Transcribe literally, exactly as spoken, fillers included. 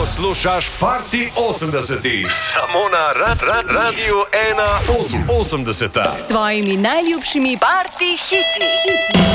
Poslušaš Party osemdesetih, samo na rad, rad, Radiu ena osemdeset. S tvojimi najljubšimi party hiti. hiti.